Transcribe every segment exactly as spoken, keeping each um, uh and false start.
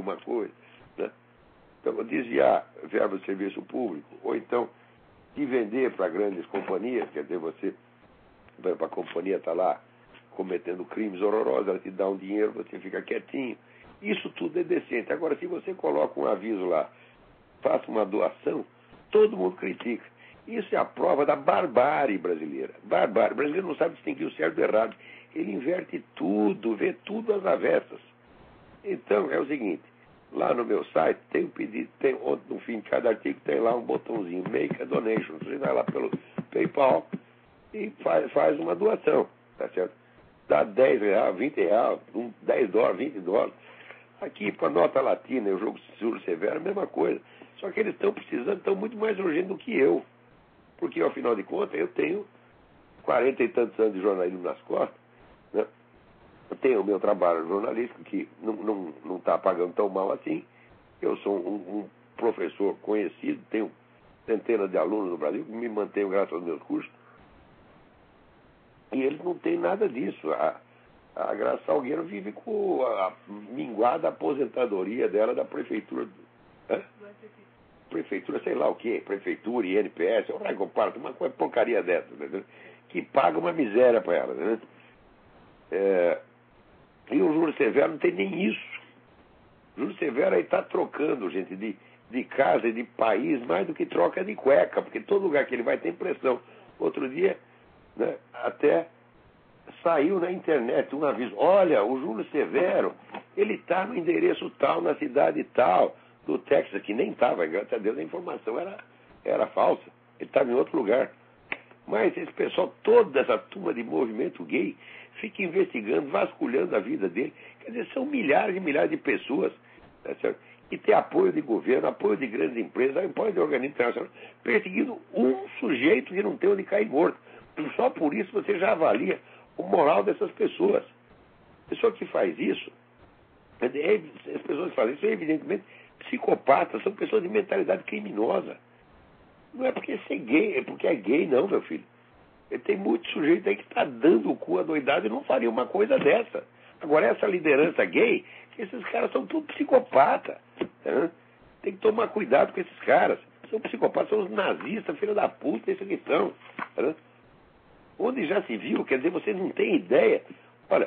uma coisa, né? Então, desviar verba do serviço público, ou então de vender para grandes companhias, quer dizer, você, para a companhia está lá cometendo crimes horrorosos, ela te dá um dinheiro, você fica quietinho. Isso tudo é decente. Agora, se você coloca um aviso lá, faça uma doação, todo mundo critica. Isso é a prova da barbárie brasileira. Barbárie. O brasileiro não sabe distinguir o certo do errado. Ele inverte tudo, vê tudo às avessas. Então, é o seguinte, lá no meu site tem um pedido, tem, no fim de cada artigo tem lá um botãozinho, Make a Donation. Você vai lá pelo PayPal e faz, faz uma doação, tá certo? Dá dez reais, vinte reais, dez dólares, vinte dólares. Aqui, para a nota latina, o jogo Júlio Severo, a mesma coisa. Só que eles estão precisando, estão muito mais urgentes do que eu. Porque, ao final de contas, eu tenho quarenta e tantos anos de jornalismo nas costas, né? Eu tenho o meu trabalho jornalístico, que não está não, não tá pagando tão mal assim. Eu sou um, um professor conhecido, tenho centenas de alunos no Brasil, que me mantenho graças aos meus cursos. E eles não têm nada disso. A, a Graça Salgueiro vive com a, a minguada aposentadoria dela da prefeitura. Hã? Prefeitura, sei lá o quê, prefeitura e N P S, eu não comparo, uma coisa, porcaria dessa, né? Que paga uma miséria para ela, né? É, e o Júlio Severo não tem nem isso. O Júlio Severo aí está trocando, gente, de, de casa e de país mais do que troca de cueca, porque todo lugar que ele vai tem pressão. Outro dia, né, até saiu na internet um aviso, olha, o Júlio Severo, ele está no endereço tal, na cidade tal, do Texas, que nem estava, graças a Deus a informação era, era falsa, ele estava em outro lugar. Mas esse pessoal, toda essa turma de movimento gay, fica investigando, vasculhando a vida dele. Quer dizer, são milhares e milhares de pessoas, tá certo? Que tem apoio de governo, apoio de grandes empresas, apoio de organismos internacionais, perseguindo um sujeito que não tem onde cair morto. Só por isso você já avalia o moral dessas pessoas. A pessoa que faz isso, as pessoas que fazem isso, evidentemente, psicopatas, são pessoas de mentalidade criminosa. Não é porque ser gay, é porque é gay, não, meu filho. Tem muito sujeito aí que está dando o cu à doidade e não faria uma coisa dessa. Agora, essa liderança gay, esses caras são tudo psicopata. Né? Tem que tomar cuidado com esses caras. São psicopatas, são os nazistas, filha da puta, esses que são. Né? Onde já se viu, quer dizer, vocês não têm ideia. Olha,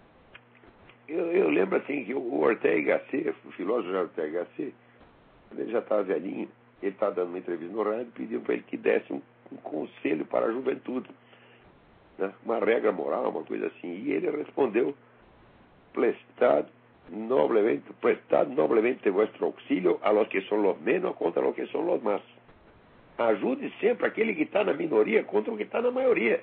eu, eu lembro assim que o Ortega y Gasset, o filósofo Ortega y Gasset, quando ele já estava velhinho, ele estava dando uma entrevista no rádio, pediu para ele que desse um, um conselho para a juventude, né? Uma regra moral, uma coisa assim. E ele respondeu, prestad noblemente, prestad noblemente vuestro auxílio a los que son los menos contra los que son los más. Ajude sempre aquele que está na minoria contra o que está na maioria.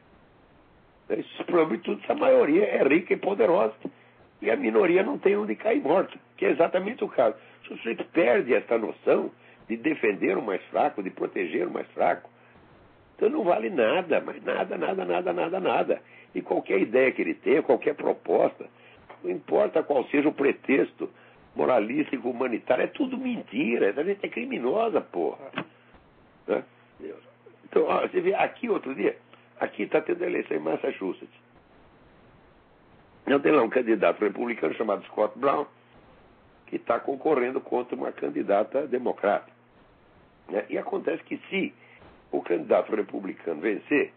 Sobretudo, essa maioria é rica e poderosa. E a minoria não tem onde cair morta, que é exatamente o caso. Se o sujeito perde essa noção de defender o mais fraco, de proteger o mais fraco, então não vale nada, mas nada, nada, nada, nada, nada. E qualquer ideia que ele tenha, qualquer proposta, não importa qual seja o pretexto moralístico, humanitário, é tudo mentira, essa gente é criminosa, porra. Né? Então, ó, você vê, aqui outro dia, aqui está tendo eleição em Massachusetts. Então tem lá um candidato republicano chamado Scott Brown, que está concorrendo contra uma candidata democrata. Né? E acontece que se o candidato republicano vencer,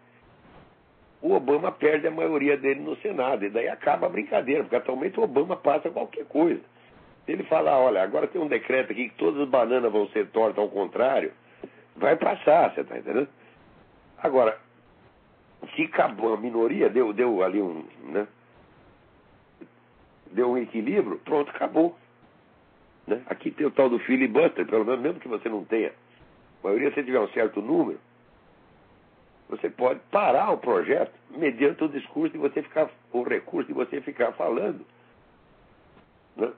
o Obama perde a maioria dele no Senado, e daí acaba a brincadeira, porque atualmente o Obama passa qualquer coisa. Se ele falar, olha, agora tem um decreto aqui que todas as bananas vão ser tortas ao contrário, vai passar, você está entendendo? Agora, se acabou a minoria, deu, deu ali um, né? Deu um equilíbrio, pronto, acabou. Né? Aqui tem o tal do filibuster, pelo menos mesmo que você não tenha a maioria, se tiver um certo número, você pode parar o projeto mediante o discurso de você ficar, o recurso de você ficar falando, né?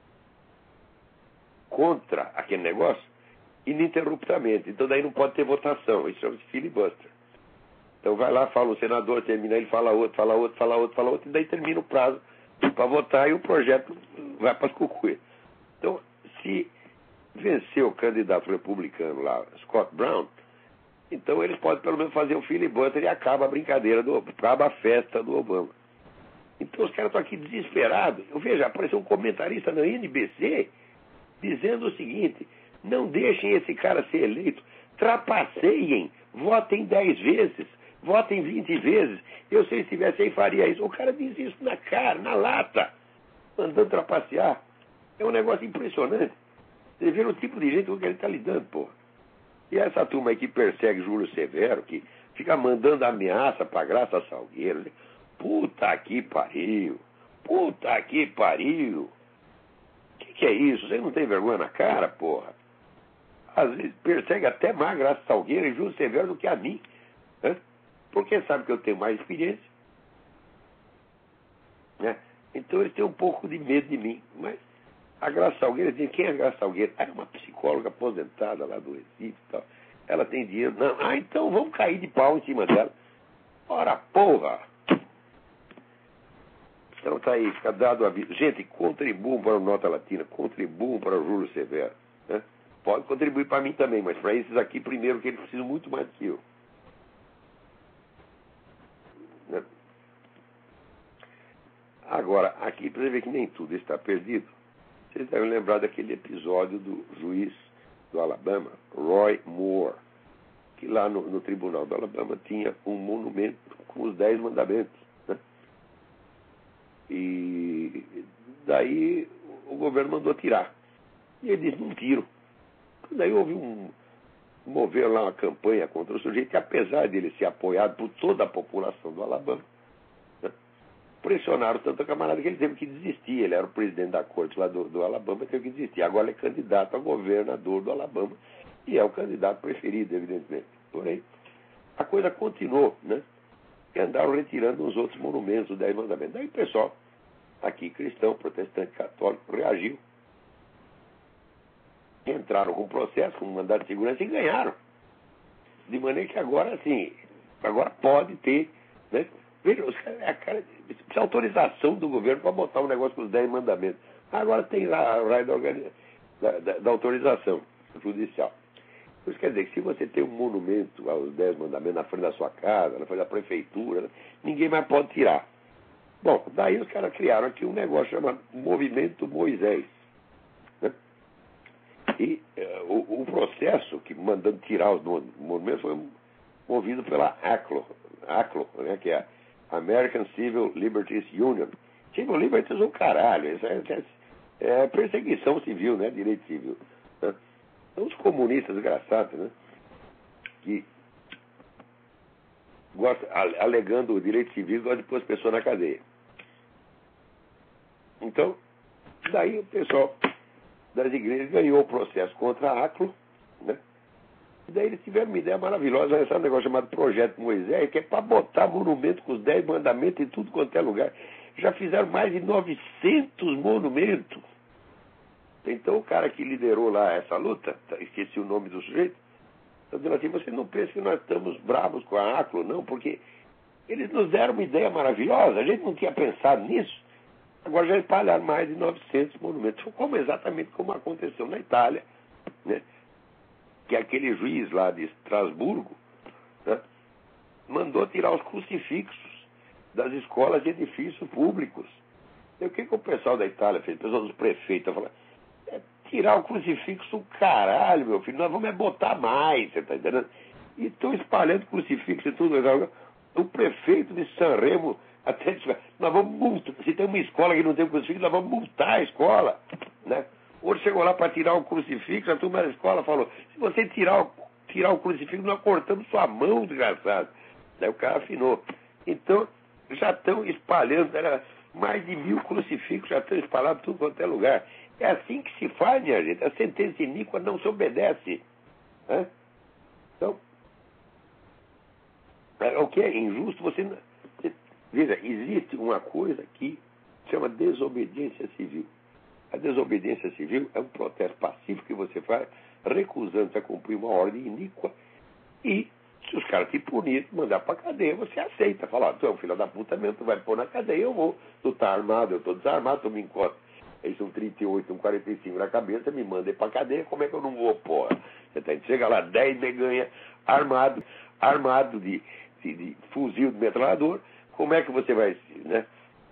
Contra aquele negócio ininterruptamente. Então daí não pode ter votação, isso chama-se filibuster. Então vai lá, fala o senador, termina, ele fala outro, fala outro, fala outro, fala outro, e daí termina o prazo para votar e o projeto vai para as cucuias. Então, se vencer o candidato republicano lá, Scott Brown, então eles podem pelo menos fazer o filibuster e acaba a brincadeira, do, acaba a festa do Obama. Então os caras estão aqui desesperados. Eu vejo, apareceu um comentarista na N B C dizendo o seguinte: não deixem esse cara ser eleito, trapaceiem, votem dez vezes, votem vinte vezes. Eu, se ele estivesse aí, faria isso. O cara diz isso na cara, na lata, mandando trapacear. É um negócio impressionante. Vocês viram o tipo de gente com que ele está lidando, porra. E essa turma aí que persegue Júlio Severo, que fica mandando ameaça pra Graça Salgueiro. Puta que pariu. Puta que pariu. O que, que é isso? Você não tem vergonha na cara, porra? Às vezes persegue até mais Graça Salgueiro e Júlio Severo do que a mim. Né? Porque sabe que eu tenho mais experiência. Né? Então eles têm um pouco de medo de mim. Mas a Graça Salgueiro diz: quem é a Graça Salgueiro? Ah, é uma psicóloga aposentada lá do Recife e tal. Ela tem dinheiro. Não. Ah, então vamos cair de pau em cima dela. Ora, porra! Então tá aí, fica dado o aviso. Gente, contribuam para o Nota Latina, contribuam para o Júlio Severo. Né? Pode contribuir para mim também, mas para esses aqui primeiro, que eles precisam muito mais do que eu. Né? Agora, aqui para você ver que nem tudo está perdido, vocês devem lembrar daquele episódio do juiz do Alabama, Roy Moore, que lá no, no tribunal do Alabama tinha um monumento com os Dez Mandamentos. Né? E daí o governo mandou tirar. E ele disse: não tiro. Daí houve um mover lá uma campanha contra o sujeito, e apesar dele ser apoiado por toda a população do Alabama, né, pressionaram tanto a camarada que ele teve que desistir. Ele era o presidente da corte lá do, do Alabama e teve que desistir. Agora ele é candidato a governador do Alabama e é o candidato preferido, evidentemente. Porém, a coisa continuou, né? E andaram retirando os outros monumentos, os Dez Mandamentos. Daí o pessoal, aqui cristão, protestante, católico, reagiu. Entraram com processo, com mandado de segurança e ganharam. De maneira que agora, assim, agora pode ter, né? Veja, os caras, a cara, precisa autorização do governo para botar um negócio com os Dez Mandamentos. Agora tem lá a raio da, da, da, da autorização judicial. Isso quer dizer que se você tem um monumento aos Dez Mandamentos na frente da sua casa, na frente da prefeitura, ninguém mais pode tirar. Bom, daí os caras criaram aqui um negócio chamado Movimento Moisés. Né? E uh, o, o processo que mandando tirar os monumentos foi movido pela A C L O, A C L O, né, que é a American Civil Liberties Union. Civil Liberties é um caralho, isso é, é, é perseguição civil, né? Direito civil. Né? São os comunistas desgraçados, né? Que gosta, alegando o direito civil, gosta de pôr as pessoas na cadeia. Então, daí o pessoal das igrejas ganhou o processo contra a A C L O, né? E daí eles tiveram uma ideia maravilhosa, esse negócio chamado Projeto Moisés, que é para botar monumento com os Dez Mandamentos em tudo quanto é lugar. Já fizeram mais de novecentos monumentos. Então o cara que liderou lá essa luta, esqueci o nome do sujeito, está dizendo assim: você não pensa que nós estamos bravos com a A C L O, não, porque eles nos deram uma ideia maravilhosa, a gente não tinha pensado nisso. Agora já espalharam mais de novecentos monumentos, como exatamente como aconteceu na Itália, né? Que aquele juiz lá de Estrasburgo, né, mandou tirar os crucifixos das escolas e edifícios públicos. E o que, que o pessoal da Itália fez? O pessoal dos prefeitos falou: é tirar o crucifixo, caralho, meu filho, nós vamos é botar mais, você está entendendo? E estão espalhando crucifixo e tudo. O prefeito de Sanremo até disse: nós vamos multar, se tem uma escola que não tem crucifixo, nós vamos multar a escola, né? Hoje chegou lá para tirar o crucifixo, a turma da escola falou: se você tirar o, tirar o crucifixo, nós cortamos sua mão, desgraçado. Daí o cara afinou. Então, já estão espalhando, era mais de mil crucifixos, já estão espalhados em tudo quanto é lugar. É assim que se faz, minha gente. A sentença iníqua não se obedece. Né? Então, é, o que é injusto, você, você... Veja, existe uma coisa que chama desobediência civil. A desobediência civil é um protesto pacífico que você faz recusando-se a cumprir uma ordem iníqua e, se os caras te punirem, mandar pra cadeia, você aceita. Fala: ó, tu é um filho da puta mesmo, tu vai pôr na cadeia, eu vou. Tu tá armado, eu tô desarmado, tu me encosta. Eles são trinta e oito, um quarenta e cinco na cabeça, me manda ir pra cadeia, como é que eu não vou, porra? Você tá, chega lá, dez neganha, armado, armado de, de, de fuzil de metralhador, como é que você vai, né?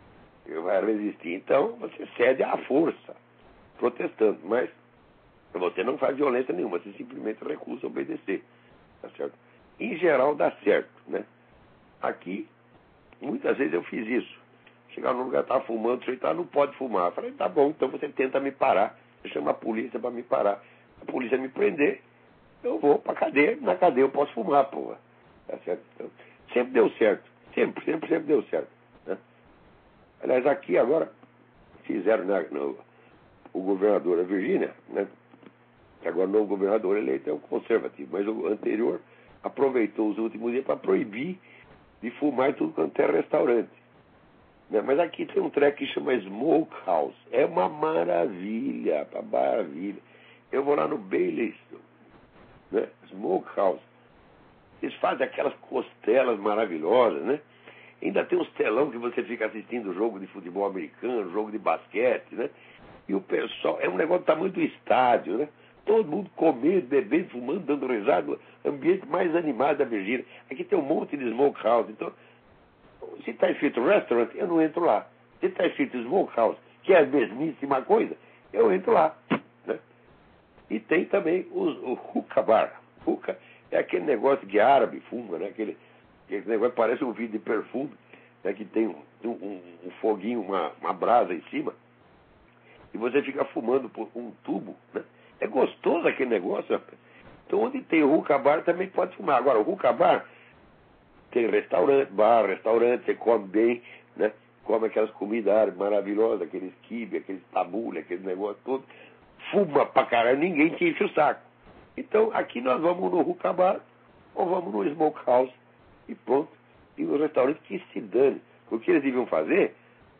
vai resistir. Então, você cede à força, protestando, mas você não faz violência nenhuma, você simplesmente recusa obedecer, tá certo? Em geral dá certo, né? Aqui, muitas vezes eu fiz isso. Chegar num lugar, tá fumando, você tá, não pode fumar. Eu falei, tá bom, então você tenta me parar. Eu chamo a polícia para me parar. A polícia me prender, eu vou pra cadeia, na cadeia eu posso fumar, porra. Tá certo? Então, sempre deu certo. Sempre, sempre, sempre deu certo, né? Aliás, aqui agora fizeram, né, no, o governador da Virgínia, né? Agora o novo governador eleito é o conservativo, mas o anterior aproveitou os últimos dias para proibir de fumar em tudo quanto é restaurante. Né? Mas aqui tem um treco que chama Smokehouse. É uma maravilha, uma maravilha. Eu vou lá no Bailey's, né? Smokehouse. Eles fazem aquelas costelas maravilhosas, né? Ainda tem uns telão que você fica assistindo jogo de futebol americano, jogo de basquete, né? E o pessoal, é um negócio do tamanho do estádio, né? Todo mundo comendo, bebendo, fumando, dando risada, ambiente mais animado da Virgínia. Aqui tem um monte de smokehouse. Então, se está escrito restaurant, eu não entro lá. Se está escrito smokehouse, que é a mesmíssima coisa, eu entro lá, né? E tem também os, o hookah bar. Hookah é aquele negócio que árabe fuma, né? Aquele, aquele negócio que parece um vidro de perfume, né? Que tem um, um, um foguinho, uma, uma brasa em cima, e você fica fumando por um tubo, né? É gostoso aquele negócio, rapaz. Então, onde tem o hookah bar, também pode fumar. Agora, o hookah bar tem restaurante, bar, restaurante, você come bem, né? Come aquelas comidas árabes maravilhosas, aqueles quibe, aqueles tabule, aquele negócio todo. Fuma pra caralho, ninguém te enche o saco. Então, aqui nós vamos no hookah bar ou vamos no smokehouse e pronto. E no restaurante que se dane. O que eles deviam fazer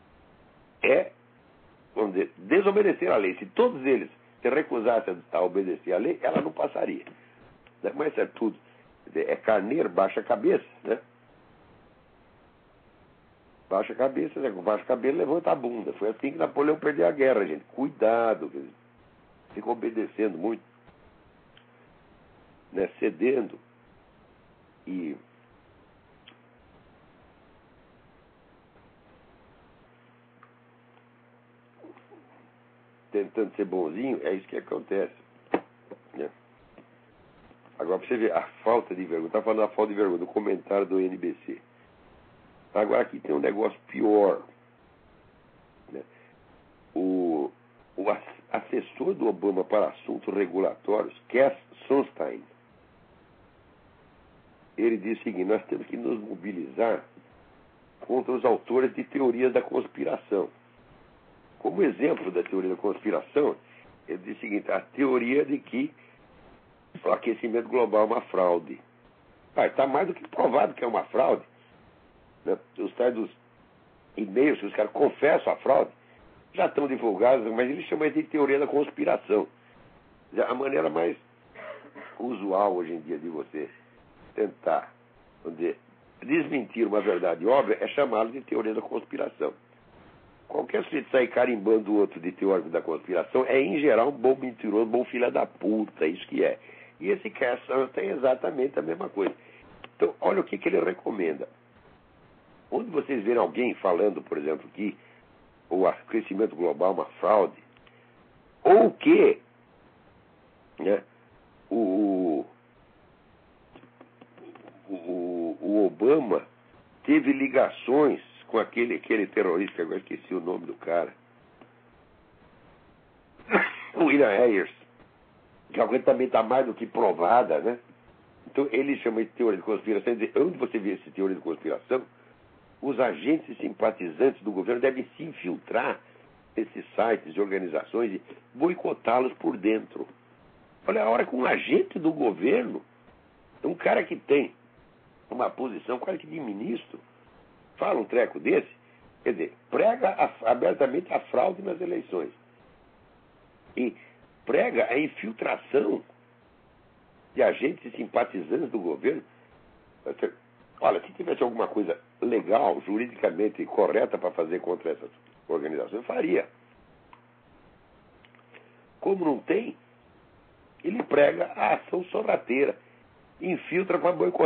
é, vamos dizer, desobedecer a lei. Se todos eles se recusassem a obedecer a lei, ela não passaria. Né? Mas é tudo. É carneiro, baixa a cabeça, né? Baixa a cabeça, né? Baixa a cabeça, levanta a bunda. Foi assim que Napoleão perdeu a guerra, gente. Cuidado, quer dizer, fica obedecendo muito, né? Cedendo e tentando ser bonzinho, é isso que acontece, né? Agora, pra você ver a falta de vergonha, tá falando da falta de vergonha, do comentário do N B C. Agora aqui tem um negócio pior, né? O, o assessor do Obama para assuntos regulatórios, Cass Sunstein, ele diz o seguinte: nós temos que nos mobilizar contra os autores de teorias da conspiração. Como exemplo da teoria da conspiração, ele diz o seguinte: a teoria de que o aquecimento global é uma fraude. Ah, está mais do que provado que é uma fraude, né? Os tais dos e-mails que os caras confessam a fraude já estão divulgados, mas eles chamam de teoria da conspiração. A maneira mais usual hoje em dia de você tentar, vamos dizer, desmentir uma verdade óbvia é chamá-lo de teoria da conspiração. Qualquer sujeito sair carimbando o outro de teórico da conspiração é, em geral, um bom mentiroso, um bom filho da puta, isso que é. E esse Cass tem exatamente a mesma coisa. Então, olha o que, que ele recomenda. Onde vocês verem alguém falando, por exemplo, que o aquecimento global é uma fraude, ou que, né, o, o, o Obama teve ligações com aquele, aquele terrorista, que agora esqueci o nome do cara, o William Ayers, que a coisa também está mais do que provada, né? Então ele chama de teoria de conspiração. Dizer, onde você vê essa teoria de conspiração, os agentes e simpatizantes do governo devem se infiltrar nesses sites e organizações e boicotá-los por dentro. Olha, a hora que um agente do governo, um cara que tem uma posição quase que de ministro, fala um treco desse, quer dizer, prega a, abertamente a fraude nas eleições e prega a infiltração de agentes e simpatizantes do governo. Olha, se tivesse alguma coisa legal, juridicamente correta para fazer contra essas organizações, eu faria. Como não tem, ele prega a ação sorrateira, infiltra para boicotar.